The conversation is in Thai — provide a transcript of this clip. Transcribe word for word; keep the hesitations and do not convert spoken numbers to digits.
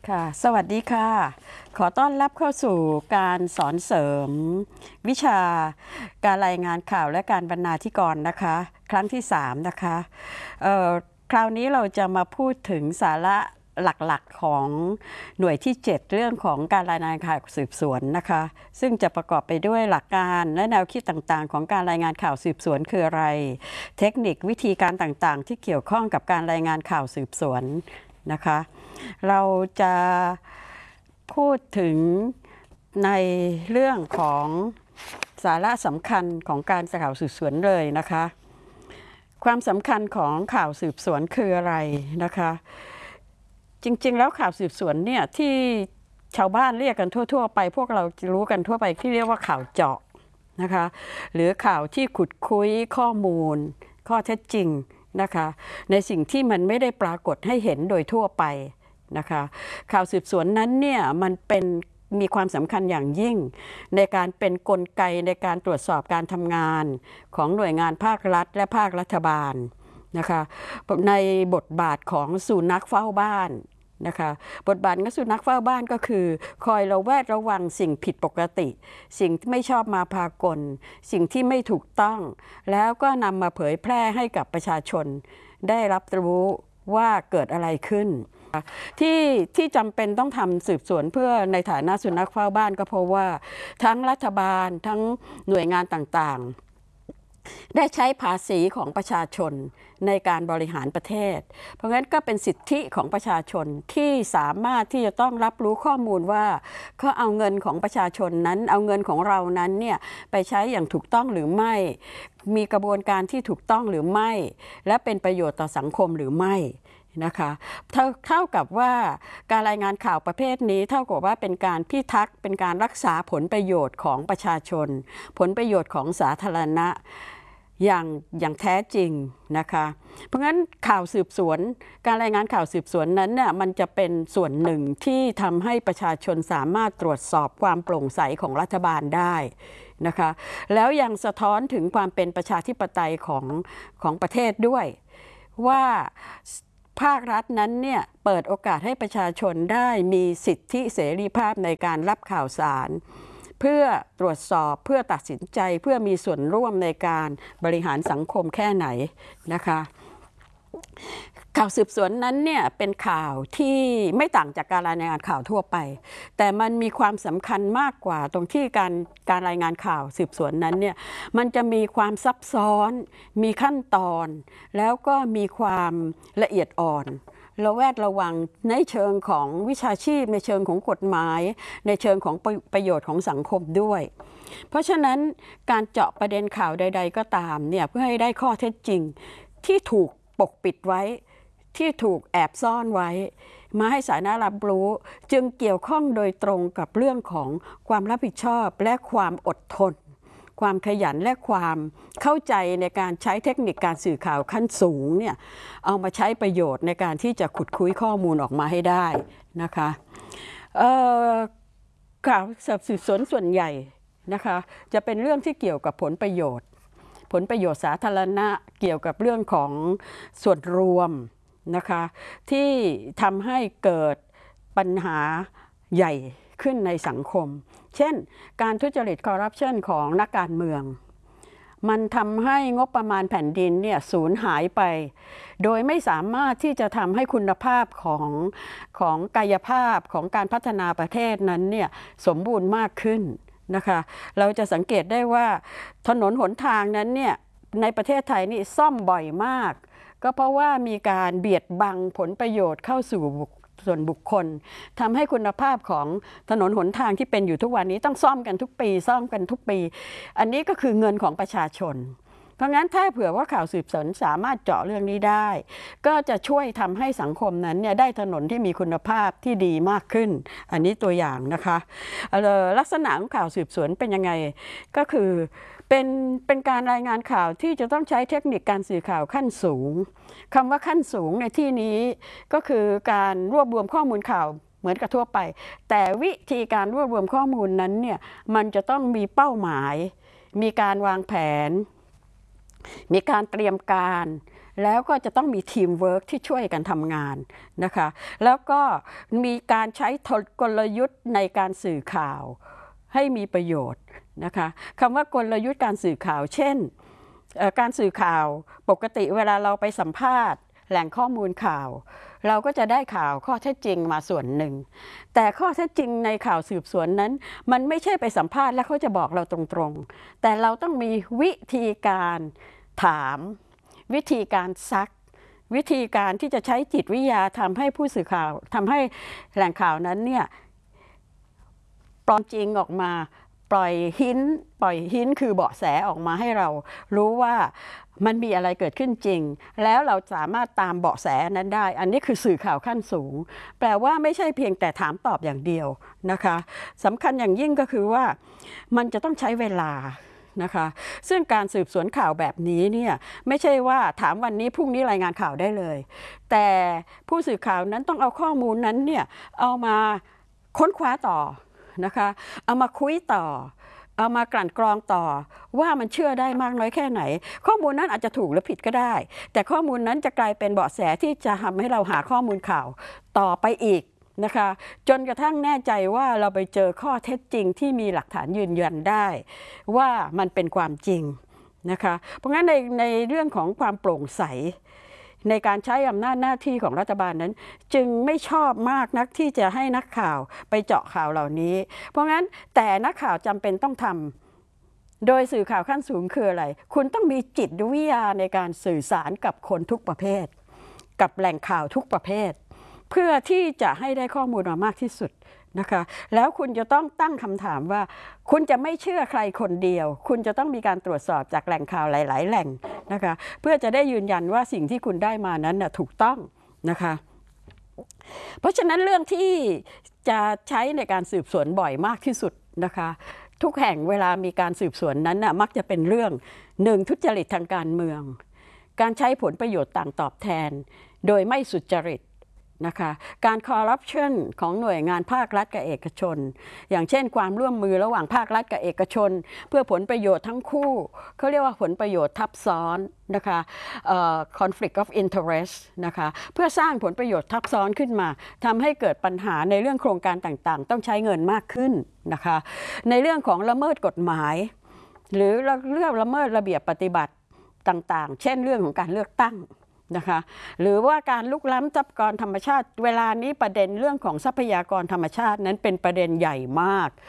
ค่ะสวัสดีค่ะขอต้อนรับเข้าสู่การสอนเสริมวิชาการรายงานข่าวและการบรรณาธิกรนะคะครั้งที่สามนะคะคราวนี้เราจะมาพูดถึงสาระหลักๆของหน่วยที่เจ็ดเรื่องของการรายงานข่าวสืบสวนนะคะซึ่งจะประกอบไปด้วยหลักการและแนวคิดต่างๆของการรายงานข่าวสืบสวนคืออะไรเทคนิควิธีการต่างๆที่เกี่ยวข้องกับการรายงานข่าวสืบสวนนะคะเราจะพูดถึงในเรื่องของสาระสำคัญของการข่าวสืบสวนเลยนะคะความสำคัญของข่าวสืบสวนคืออะไรนะคะจริงๆแล้วข่าวสืบสวนเนี่ยที่ชาวบ้านเรียกกันทั่วๆไปพวกเรารู้กันทั่วไปที่เรียกว่าข่าวเจาะนะคะหรือข่าวที่ขุดคุยข้อมูลข้อเท็จจริงนะคะในสิ่งที่มันไม่ได้ปรากฏให้เห็นโดยทั่วไปนะคะข่าวสืบสวนนั้นเนี่ยมันเป็นมีความสำคัญอย่างยิ่งในการเป็นกลไกในการตรวจสอบการทำงานของหน่วยงานภาครัฐและภาครัฐบาลนะคะในบทบาทของสุนัขเฝ้าบ้านนะคะบทบาทของสุนัขเฝ้าบ้านก็คือคอยระแวดระวังสิ่งผิดปกติสิ่งที่ไม่ชอบมาพากลสิ่งที่ไม่ถูกต้องแล้วก็นำมาเผยแพร่ให้กับประชาชนได้รับรู้ว่าเกิดอะไรขึ้นที่ที่จำเป็นต้องทำสืบสวนเพื่อในฐานะสุนัขเฝ้าบ้านก็เพราะว่าทั้งรัฐบาลทั้งหน่วยงานต่างๆได้ใช้ภาษีของประชาชนในการบริหารประเทศเพราะงั้นก็เป็นสิทธิของประชาชนที่สามารถที่จะต้องรับรู้ข้อมูลว่าเขาเอาเงินของประชาชนนั้นเอาเงินของเรานั้นเนี่ยไปใช้อย่างถูกต้องหรือไม่มีกระบวนการที่ถูกต้องหรือไม่และเป็นประโยชน์ต่อสังคมหรือไม่นะคะเท่าเท่ากับว่าการรายงานข่าวประเภทนี้เท่ากับว่าเป็นการพิทักษ์เป็นการรักษาผลประโยชน์ของประชาชนผลประโยชน์ของสาธารณะอย่างอย่างแท้จริงนะคะเพราะงั้นข่าวสืบสวนการรายงานข่าวสืบสวนนั้นเนี่ยมันจะเป็นส่วนหนึ่งที่ทำให้ประชาชนสามารถตรวจสอบความโปร่งใสของรัฐบาลได้นะคะแล้วยังสะท้อนถึงความเป็นประชาธิปไตยของของประเทศด้วยว่าภาครัฐนั้นเนี่ยเปิดโอกาสให้ประชาชนได้มีสิทธิเสรีภาพในการรับข่าวสารเพื่อตรวจสอบเพื่อตัดสินใจเพื่อมีส่วนร่วมในการบริหารสังคมแค่ไหนนะคะข่าวสืบสวนนั้นเนี่ยเป็นข่าวที่ไม่ต่างจากการรายงานข่าวทั่วไปแต่มันมีความสำคัญมากกว่าตรงที่การการรายงานข่าวสืบสวนนั้นเนี่ยมันจะมีความซับซ้อนมีขั้นตอนแล้วก็มีความละเอียดอ่อนระแวดระวังในเชิงของวิชาชีพในเชิงของกฎหมายในเชิงของประโยชน์ของสังคมด้วยเพราะฉะนั้นการเจาะประเด็นข่าวใดๆก็ตามเนี่ยเพื่อให้ได้ข้อเท็จจริงที่ถูกปกปิดไว้ที่ถูกแอบซ่อนไว้มาให้สาธารณะรับรู้จึงเกี่ยวข้องโดยตรงกับเรื่องของความรับผิดชอบและความอดทนความขยันและความเข้าใจในการใช้เทคนิคการสื่อข่าวขั้นสูงเนี่ยเอามาใช้ประโยชน์ในการที่จะขุดคุยข้อมูลออกมาให้ได้นะคะข่าวสืบสวนส่วนใหญ่นะคะจะเป็นเรื่องที่เกี่ยวกับผลประโยชน์ผลประโยชน์สาธารณะเกี่ยวกับเรื่องของส่วนรวมนะคะที่ทำให้เกิดปัญหาใหญ่ขึ้นในสังคมเช่นการทุจริตคอร์รัปชันของนักการเมืองมันทำให้งบประมาณแผ่นดินเนี่ยสูญหายไปโดยไม่สามารถที่จะทำให้คุณภาพของของกายภาพของการพัฒนาประเทศนั้นเนี่ยสมบูรณ์มากขึ้นนะคะเราจะสังเกตได้ว่าถนนหนทางนั้นเนี่ยในประเทศไทยนี่ซ่อมบ่อยมากก็เพราะว่ามีการเบียดบังผลประโยชน์เข้าสู่ส่วนบุคคลทำให้คุณภาพของถนนหนทางที่เป็นอยู่ทุกวันนี้ต้องซ่อมกันทุกปีซ่อมกันทุกปีอันนี้ก็คือเงินของประชาชนเพราะงั้นถ้าเผื่อว่าข่าวสืบสวนสามารถเจาะเรื่องนี้ได้ก็จะช่วยทำให้สังคมนั้นเนี่ยได้ถนนที่มีคุณภาพที่ดีมากขึ้นอันนี้ตัวอย่างนะคะลักษณะของข่าวสืบสวนเป็นยังไงก็คือเป็นเป็นการรายงานข่าวที่จะต้องใช้เทคนิคการสื่อข่าวขั้นสูงคำว่าขั้นสูงในที่นี้ก็คือการรวบรวมข้อมูลข่าวเหมือนกับทั่วไปแต่วิธีการรวบรวมข้อมูลนั้นเนี่ยมันจะต้องมีเป้าหมายมีการวางแผนมีการเตรียมการแล้วก็จะต้องมีทีมเวิร์กที่ช่วยกันทำงานนะคะแล้วก็มีการใช้กลยุทธ์ในการสื่อข่าวให้มีประโยชน์นะคะคำว่ากลยุทธ์การสื่อข่าวเช่นการสื่อข่าวปกติเวลาเราไปสัมภาษณ์แหล่งข้อมูลข่าวเราก็จะได้ข่าวข้อเท็จจริงมาส่วนหนึ่งแต่ข้อเท็จจริงในข่าวสืบสวนนั้นมันไม่ใช่ไปสัมภาษณ์แล้วเขาจะบอกเราตรงๆแต่เราต้องมีวิธีการถามวิธีการซักวิธีการที่จะใช้จิตวิทยาทำให้ผู้สื่อข่าวทำให้แหล่งข่าวนั้นเนี่ยปลอมจริงออกมาปล่อยหินปล่อยหินคือเบาะแสออกมาให้เรารู้ว่ามันมีอะไรเกิดขึ้นจริงแล้วเราสามารถตามเบาะแสนั้นได้อันนี้คือสื่อข่าวขั้นสูงแปลว่าไม่ใช่เพียงแต่ถามตอบอย่างเดียวนะคะสำคัญอย่างยิ่งก็คือว่ามันจะต้องใช้เวลานะคะซึ่งการสืบสวนข่าวแบบนี้เนี่ยไม่ใช่ว่าถามวันนี้พรุ่งนี้รายงานข่าวได้เลยแต่ผู้สื่อข่าวนั้นต้องเอาข้อมูลนั้นเนี่ยเอามาค้นคว้าต่อนะคะเอามาคุยต่อเอามากลั่นกรองต่อว่ามันเชื่อได้มากน้อยแค่ไหนข้อมูลนั้นอาจจะถูกหรือผิดก็ได้แต่ข้อมูลนั้นจะกลายเป็นเบาะแสที่จะทำให้เราหาข้อมูลข่าวต่อไปอีกนะคะจนกระทั่งแน่ใจว่าเราไปเจอข้อเท็จจริงที่มีหลักฐานยืนยันได้ว่ามันเป็นความจริงนะคะเพราะงั้นในในเรื่องของความโปร่งใสในการใช้อำนาจหน้าที่ของรัฐบาลนั้นจึงไม่ชอบมากนักที่จะให้นักข่าวไปเจาะข่าวเหล่านี้เพราะงั้นแต่นักข่าวจำเป็นต้องทำโดยสื่อข่าวขั้นสูงคืออะไรคุณต้องมีจิตวิทยาในการสื่อสารกับคนทุกประเภทกับแหล่งข่าวทุกประเภทเพื่อที่จะให้ได้ข้อมูลมามากที่สุดนะคะแล้วคุณจะต้องตั้งคำถามว่าคุณจะไม่เชื่อใครคนเดียวคุณจะต้องมีการตรวจสอบจากแหล่งข่าวหลายๆแหล่งนะคะเพื่อจะได้ยืนยันว่าสิ่งที่คุณได้มานั้นนะถูกต้องนะคะเพราะฉะนั้นเรื่องที่จะใช้ในการสืบสวนบ่อยมากที่สุดนะคะทุกแห่งเวลามีการสืบสวนนั้นนะมักจะเป็นเรื่องหนึ่งทุจริตทางการเมืองการใช้ผลประโยชน์ต่างตอบแทนโดยไม่สุจริตนะคะการคอร์รัปชันของหน่วยงานภาครัฐกับเอกชนอย่างเช่นความร่วมมือระหว่างภาครัฐกับเอกชนเพื่อผลประโยชน์ทั้งคู่เขาเรียกว่าผลประโยชน์ทับซ้อนนะคะ uh, conflict of interest นะคะเพื่อสร้างผลประโยชน์ทับซ้อนขึ้นมาทำให้เกิดปัญหาในเรื่องโครงการต่างๆต้องใช้เงินมากขึ้นนะคะในเรื่องของละเมิดกฎหมายหรือเรื่องละเมิดระเบียบปฏิบัติต่างๆเช่นเรื่องของการเลือกตั้งนะคะหรือว่าการลุกล้ำทรัพยากรธรรมชาติเวลานี้ประเด็นเรื่องของทรัพยากรธรรมชาตินั้นเป็นประเด็นใหญ่มาก